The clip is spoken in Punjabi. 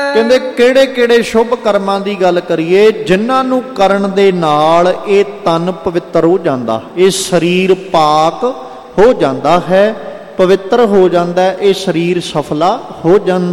ਕਹਿੰਦੇ ਕਿਹੜੇ ਕਿਹੜੇ ਸ਼ੁਭ ਕਰਮਾਂ ਦੀ ਗੱਲ ਕਰੀਏ, ਜਿਨ੍ਹਾਂ ਨੂੰ ਕਰਨ ਦੇ ਨਾਲ ਇਹ ਤਨ ਪਵਿੱਤਰ ਹੋ ਜਾਂਦਾ, ਇਹ ਸਰੀਰ ਪਾਕ ਹੋ ਜਾਂਦਾ ਹੈ, ਪਵਿੱਤਰ ਹੋ ਜਾਂਦਾ, ਇਹ ਸਰੀਰ ਸਫਲਾ ਹੋ ਜਾਂਦਾ।